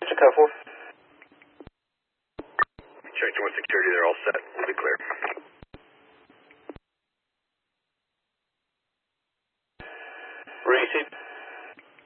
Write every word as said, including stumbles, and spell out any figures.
Code four. Check one security, they're all set. We'll be clear. Receive.